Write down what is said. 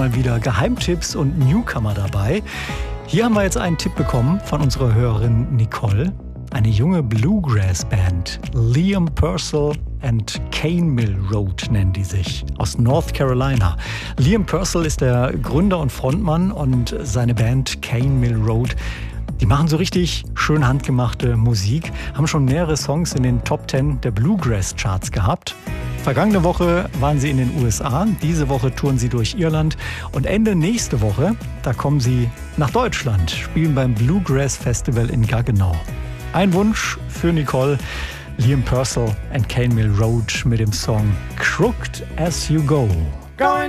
mal wieder Geheimtipps und Newcomer dabei. Hier haben wir jetzt einen Tipp bekommen von unserer Hörerin Nicole. Eine junge Bluegrass-Band, Liam Purcell and Cane Mill Road nennen die sich, aus North Carolina. Liam Purcell ist der Gründer und Frontmann und seine Band Cane Mill Road, die machen so richtig schön handgemachte Musik, haben schon mehrere Songs in den Top 10 der Bluegrass-Charts gehabt. Vergangene Woche waren sie in den USA, diese Woche touren sie durch Irland und Ende nächste Woche, da kommen sie nach Deutschland, spielen beim Bluegrass Festival in Gaggenau. Ein Wunsch für Nicole, Liam Purcell and Cane Mill Road mit dem Song Crooked As You Go.